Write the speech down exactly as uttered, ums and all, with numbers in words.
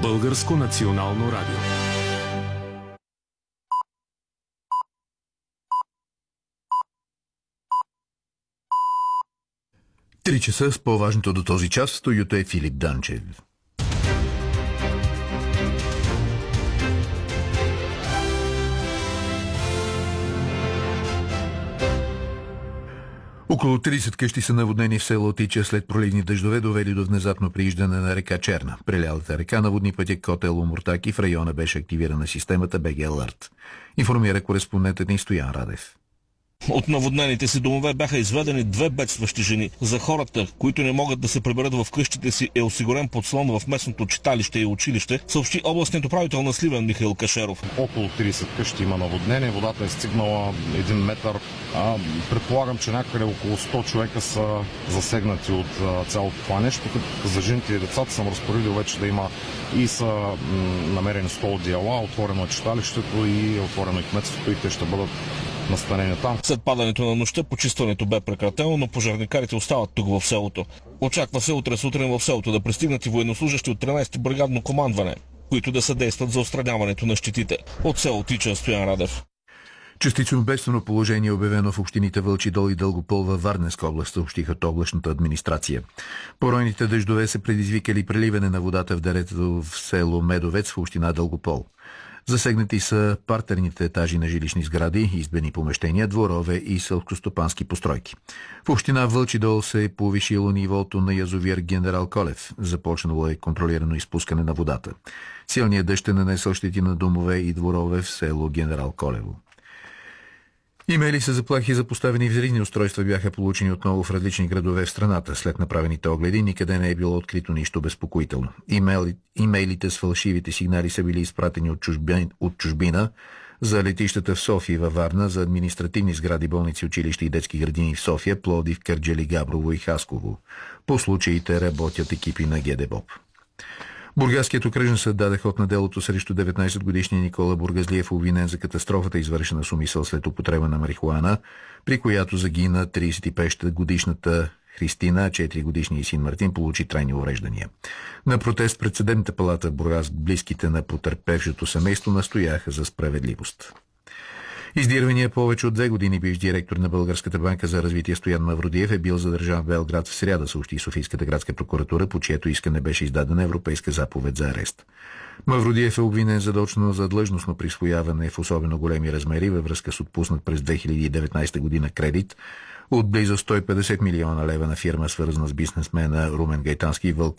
Българско национално радио. Три часа с по-важното до този час. Студиото е Филип Данчев. Около тридесет къщи са наводнени в село Тича след проливни дъждове, довели до внезапно прииждане на река Черна. Прелялата река наводни пътя Котел Омуртак и в района беше активирана системата Б Г Алърт. Информира кореспондентът ни Стоян Радев. От наводнените си домове бяха изведени две бедстващи жени. За хората, които не могат да се приберат в къщите си, е осигурен подслон в местното читалище и училище, съобщи областният управител на Сливен Михаил Кашеров. Около тридесет къщи има наводнение, водата е стигнала един метър. А, предполагам, че някъде около сто човека са засегнати от а, цялото това нещо. За жените и децата съм разпоредил вече да има и са м, намерени сто одеяла, отворено е читалището и отворено и кметството и те ще бъдат настанени там. След падането на нощта почистването бе прекратено, но пожарникарите остават тук в селото. Очаква се утре сутрин в селото да пристигнат и военнослужащи от тринайсето бригадно командване, които да съдействат за отстраняването на щетите. От село Тича, Стоян Радев. Частично бедствено положение е обявено в общините Вълчи дол и Дългопол във Варненска област, съобщиха от областната администрация. Поройните дъждове са предизвикали преливане на водата в дерето в село Медовец в община Дългопол. Засегнати са партерните етажи на жилищни сгради, избени помещения, дворове и селскостопански постройки. В община Вълчи дол се е повишило нивото на язовир Генерал Колев. Започнало е контролирано изпускане на водата. Силният дъжд е нанесъл щети на домове и дворове в село Генерал Колево. Имейли са заплахи за поставени взривни устройства бяха получени отново в различни градове в страната. След направените огледи никъде не е било открито нищо безпокоително. Имейли, имейлите с фалшивите сигнали са били изпратени от, чужбин, от чужбина за летищата в София и във Варна, за административни сгради, болници, училища и детски градини в София, Пловдив, Кърджали, Габрово и Хасково. По случаите работят екипи на ГДБОП. Бургаският окръжен съд даде ход на делото срещу деветнайсетгодишния Никола Бургазлиев, обвинен за катастрофата, извършена с умисъл след употреба на марихуана, при която загина трийсет и петгодишната Христина, а четиригодишният син Мартин получи трайни увреждания. На протест пред съдебната палата в Бургас близките на потърпевшото семейство настояха за справедливост. Издирвания повече от две години бивш директор на Българската банка за развитие Стоян Мавродиев е бил задържан в Белград в сряда, съобщи Софийската градска прокуратура, по чието искане беше издадена европейска заповед за арест. Мавродиев е обвинен задочно за длъжностно присвояване в особено големи размери във връзка с отпуснат през две хиляди и деветнайсета година кредит от близо сто и петдесет милиона лева на фирма, свързана с бизнесмена Румен Гайтански и Вълк